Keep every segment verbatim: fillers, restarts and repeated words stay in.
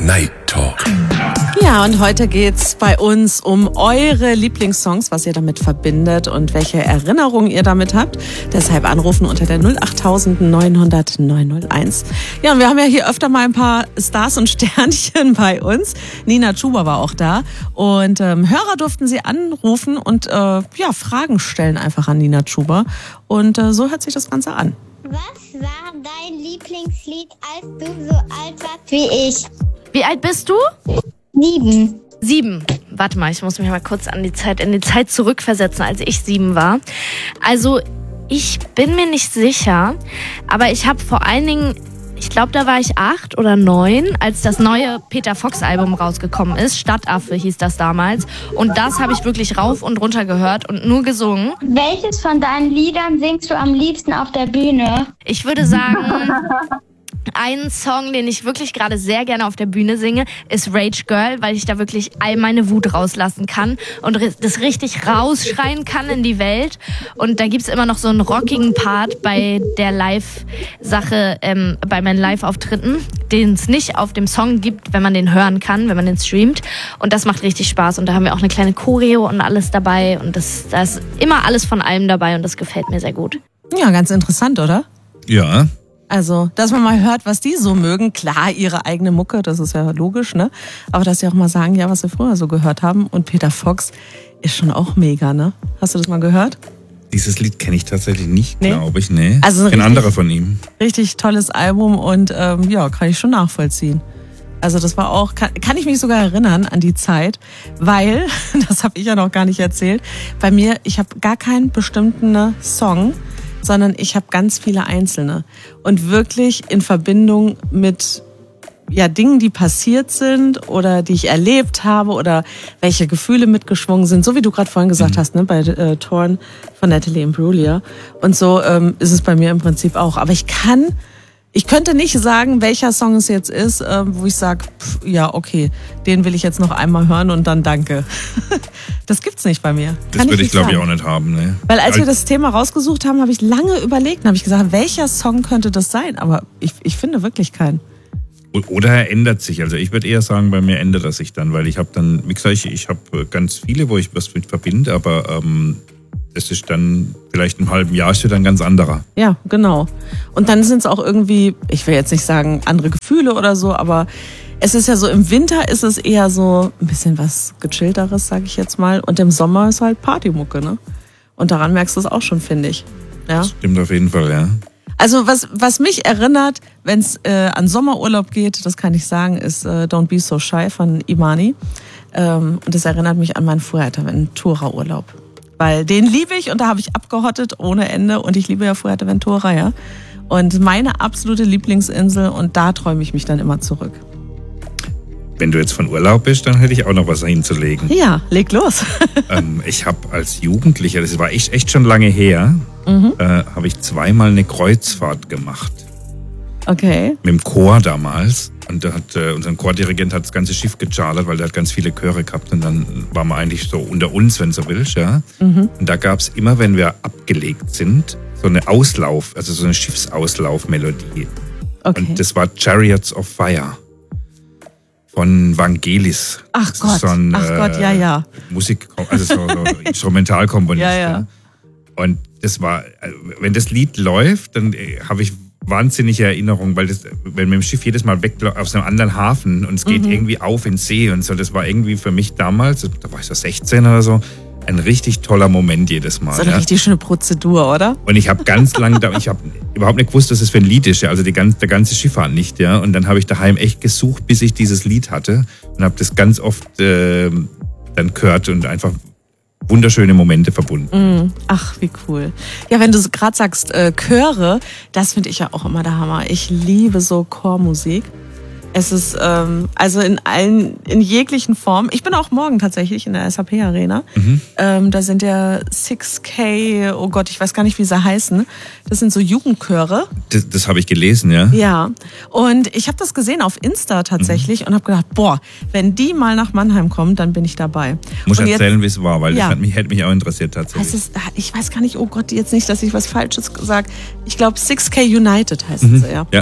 Night Talk. Ja, und heute geht's bei uns um eure Lieblingssongs, was ihr damit verbindet und welche Erinnerungen ihr damit habt. Deshalb anrufen unter der null acht neun null null neun null eins. Ja, und wir haben ja hier öfter mal ein paar Stars und Sternchen bei uns. Nina Chuba war auch da. Und ähm, Hörer durften sie anrufen und äh, ja, Fragen stellen einfach an Nina Chuba. Und äh, so hört sich das Ganze an. Was war dein Lieblingslied, als du so alt warst wie ich? Wie alt bist du? Sieben. Sieben. Warte mal, ich muss mich mal kurz an die Zeit, in die Zeit zurückversetzen, als ich sieben war. Also, ich bin mir nicht sicher, aber ich habe vor allen Dingen, ich glaube, da war ich acht oder neun, als das neue Peter Fox-Album rausgekommen ist. Stadtaffe hieß das damals. Und das habe ich wirklich rauf und runter gehört und nur gesungen. Welches von deinen Liedern singst du am liebsten auf der Bühne? Ich würde sagen, ein Song, den ich wirklich gerade sehr gerne auf der Bühne singe, ist Rage Girl, weil ich da wirklich all meine Wut rauslassen kann und das richtig rausschreien kann in die Welt. Und da gibt's immer noch so einen rockigen Part bei der Live-Sache, ähm, bei meinen Live-Auftritten, den es nicht auf dem Song gibt, wenn man den hören kann, wenn man den streamt. Und das macht richtig Spaß. Und da haben wir auch eine kleine Choreo und alles dabei. Und das, da ist immer alles von allem dabei und das gefällt mir sehr gut. Ja, ganz interessant, oder? Ja. Also, dass man mal hört, was die so mögen. Klar, ihre eigene Mucke, das ist ja logisch, ne? Aber dass sie auch mal sagen, ja, was sie früher so gehört haben. Und Peter Fox ist schon auch mega, ne? Hast du das mal gehört? Dieses Lied kenne ich tatsächlich nicht, Nee? glaube ich. Nee. Also ich kenne richtig- andere von ihm. Richtig tolles Album und ähm, ja, kann ich schon nachvollziehen. Also das war auch, kann, kann ich mich sogar erinnern an die Zeit, weil, das habe ich ja noch gar nicht erzählt, bei mir, ich habe gar keinen bestimmten Song, sondern ich habe ganz viele einzelne. Und wirklich in Verbindung mit ja, Dingen, die passiert sind oder die ich erlebt habe oder welche Gefühle mitgeschwungen sind, so wie du gerade vorhin gesagt Mhm. hast, ne, bei äh, Torn von Natalie Imbruglia. Und so ähm, ist es bei mir im Prinzip auch. Aber ich kann, ich könnte nicht sagen, welcher Song es jetzt ist, ähm, wo ich sage, ja, okay, den will ich jetzt noch einmal hören und dann danke. Das gibt's nicht bei mir. Das Kann würde ich, nicht glaube ich, sagen. auch nicht haben. Ne? Weil als wir Al- das Thema rausgesucht haben, habe ich lange überlegt und habe ich gesagt, welcher Song könnte das sein? Aber ich, ich finde wirklich keinen. Oder er ändert sich. Also ich würde eher sagen, bei mir ändert er sich dann, weil ich habe dann, wie gesagt, ich, ich habe ganz viele, wo ich was mit verbinde, aber ähm, das ist dann vielleicht im halben Jahr ist wieder ein ganz anderer. Ja, genau. Und dann sind es auch irgendwie, ich will jetzt nicht sagen andere Gefühle oder so, aber es ist ja so, im Winter ist es eher so ein bisschen was Gechillteres, sage ich jetzt mal. Und im Sommer ist halt Partymucke, ne? Und daran merkst du es auch schon, finde ich. Ja. Stimmt auf jeden Fall, ja. Also was, was mich erinnert, wenn es äh, an Sommerurlaub geht, das kann ich sagen, ist äh, Don't Be So Shy von Imani. Ähm, und das erinnert mich an meinen Fuerteventura-Urlaub. Weil den liebe ich und da habe ich abgehottet ohne Ende und ich liebe ja Fuerteventura, ja. Und meine absolute Lieblingsinsel und da träume ich mich dann immer zurück. Wenn du jetzt von Urlaub bist, dann hätte ich auch noch was hinzulegen. Ja, leg los. ähm, ich habe als Jugendlicher, das war echt, echt schon lange her, Mhm. äh, habe ich zweimal eine Kreuzfahrt gemacht. Okay. Mit dem Chor damals. Und da hat äh, unser Chordirigent hat das ganze Schiff gechartert, weil der hat ganz viele Chöre gehabt. Und dann waren wir eigentlich so unter uns, wenn du so willst. Ja? Mhm. Und da gab es immer, wenn wir abgelegt sind, so eine Auslauf, also so eine Schiffsauslaufmelodie. Okay. Und das war Chariots of Fire von Vangelis. Ach Das ist Gott, so ein, ach Gott, ja, ja. Musik, also so, so Instrumentalkomponist. Ja, ja. Und das war, wenn das Lied läuft, dann habe ich wahnsinnige Erinnerungen, weil das, wenn mit dem Schiff jedes Mal weg aus einem anderen Hafen und es geht Mhm. irgendwie auf in See und so, das war irgendwie für mich damals, da war ich so sechzehn oder so, ein richtig toller Moment jedes Mal. So eine ja. richtig schöne Prozedur, oder? Und ich habe ganz lange, da, ich habe überhaupt nicht gewusst, was das für ein Lied ist, ja. Also die ganze, der ganze Schifffahrt nicht, ja. Und dann habe ich daheim echt gesucht, bis ich dieses Lied hatte und habe das ganz oft äh, dann gehört und einfach wunderschöne Momente verbunden. Mm, ach, wie cool. Ja, wenn du gerade sagst, äh, Chöre, das finde ich ja auch immer der Hammer. Ich liebe so Chormusik. Es ist ähm, also in allen, in jeglichen Formen. Ich bin auch morgen tatsächlich in der S A P Arena. Mhm. Ähm, da sind ja six K, oh Gott, ich weiß gar nicht, wie sie heißen. Das sind so Jugendchöre. Das, das habe ich gelesen, ja. Ja, und ich habe das gesehen auf Insta tatsächlich Mhm. und habe gedacht, boah, wenn die mal nach Mannheim kommen, dann bin ich dabei. Muss und erzählen, wie es war, weil Ja. das hat mich, hätte mich auch interessiert tatsächlich. heißt es, ich weiß gar nicht, oh Gott, jetzt nicht, dass ich was Falsches sage. Ich glaube, six K United heißt Mhm. es, ja. Ja.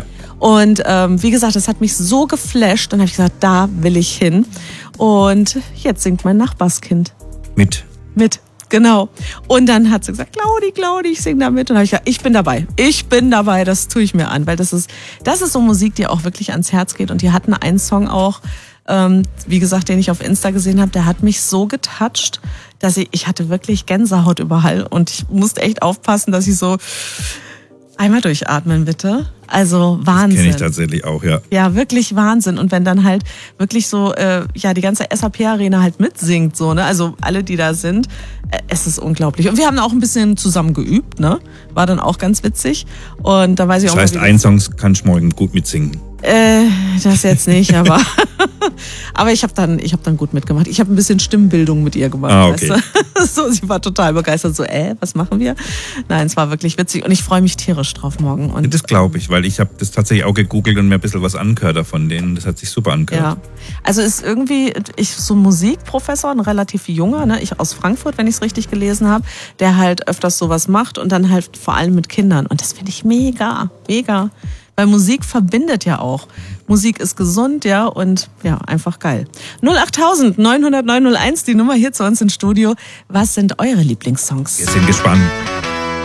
Und ähm, wie gesagt, das hat mich so geflasht. Dann habe ich gesagt, da will ich hin. Und jetzt singt mein Nachbarskind. Mit. Mit, genau. Und dann hat sie gesagt, Claudi, Claudi, ich singe da mit. Und dann habe ich gesagt, ich bin dabei. Ich bin dabei, das tue ich mir an. Weil das ist, das ist so Musik, die auch wirklich ans Herz geht. Und die hatten einen Song auch, ähm, wie gesagt, den ich auf Insta gesehen habe, der hat mich so getoucht, dass ich, ich hatte wirklich Gänsehaut überall. Und ich musste echt aufpassen, dass ich so... Einmal durchatmen, bitte. Also Wahnsinn. Das kenne ich tatsächlich auch, ja. Ja, wirklich Wahnsinn. Und wenn dann halt wirklich so, äh, ja, die ganze S A P-Arena halt mitsingt, so, ne? Also alle, die da sind, äh, es ist unglaublich. Und wir haben auch ein bisschen zusammen geübt, ne? War dann auch ganz witzig. Und da weiß ich das auch heißt, mal, einen Song kann ich morgen gut mitsingen. Äh, das jetzt nicht, aber aber ich habe dann ich habe dann gut mitgemacht. Ich habe ein bisschen Stimmbildung mit ihr gemacht, ah, okay. weißt du? So, sie war total begeistert, so, äh, was machen wir? Nein, es war wirklich witzig und ich freue mich tierisch drauf morgen. Und das glaube ich, weil ich habe das tatsächlich auch gegoogelt und mir ein bisschen was angehört von denen. Das hat sich super angehört. Ja, also ist irgendwie, ich so ein Musikprofessor, ein relativ junger, ne, ich aus Frankfurt, wenn ich es richtig gelesen habe, der halt öfters sowas macht und dann halt vor allem mit Kindern. Und das finde ich mega, mega. Weil Musik verbindet ja auch. Musik ist gesund, ja, und ja, einfach geil. null acht neun null null neun null eins, die Nummer hier zu uns ins Studio. Was sind eure Lieblingssongs? Wir sind gespannt.